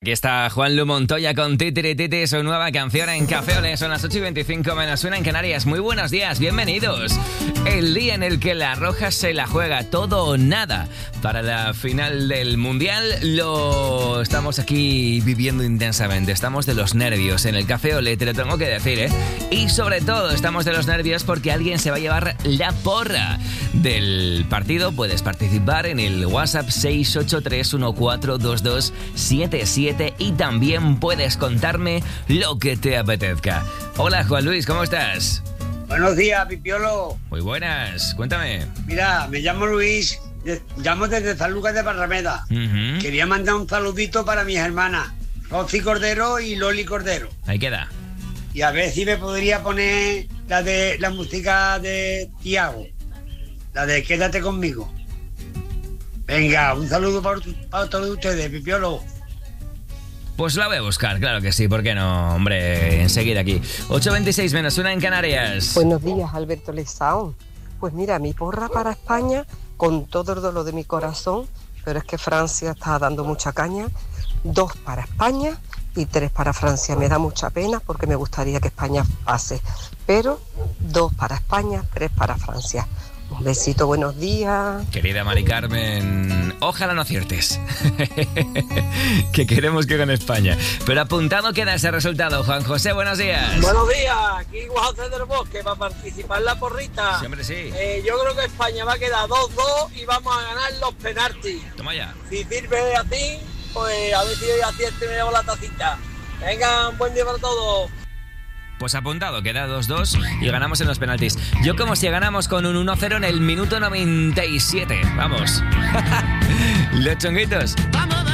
Aquí está Juanlu Montoya con Titirititi, su nueva canción en Café Olé. Son las 8:25 menos 1 en Canarias. Muy buenos días, bienvenidos. El día en el que la Roja se la juega todo o nada para la final del Mundial. Lo estamos aquí viviendo intensamente. Estamos de los nervios en el Café Olé, te lo tengo que decir, ¿eh? Y sobre todo estamos de los nervios porque alguien se va a llevar la porra del partido. Puedes participar en el WhatsApp 683142277 y también puedes contarme lo que te apetezca. Hola, Juan Luis, ¿cómo estás? Buenos días, Pipiolo. Muy buenas, cuéntame. Mira, me llamo Luis, llamo desde San Lucas de Barrameda. Quería mandar un saludito para mis hermanas, Rosy Cordero y Loli Cordero. Ahí queda. Y a ver si me podría poner la música de Tiago, la de Quédate conmigo. Venga, un saludo para todos ustedes, Pipiolo. Pues la voy a buscar, claro que sí, ¿por qué no? Hombre, enseguida aquí. 8:26 menos 1 en Canarias. Buenos días, Alberto Lezaón. Pues mira, mi porra para España, con todo el dolor de mi corazón, pero es que Francia está dando mucha caña. 2 para España y 3 para Francia. Me da mucha pena porque me gustaría que España pase, pero 2 para España, 3 para Francia. Un besito, buenos días. Querida Mari Carmen, ojalá no aciertes. Que queremos que gane España. Pero apuntado queda ese resultado. Juan José, buenos días. Buenos días, aquí Juan José del Bosque para participar en la porrita. Sí, hombre, sí. Yo creo que España va a quedar 2-2 y vamos a ganar los penaltis. Toma ya. Si sirve así, pues a ver si hoy acierto y me llevo la tacita. Venga, un buen día para todos. Pues apuntado, queda 2-2 y ganamos en los penaltis. Yo como si ganamos con un 1-0 en el minuto 97. Vamos. Los chunguitos. Vamos.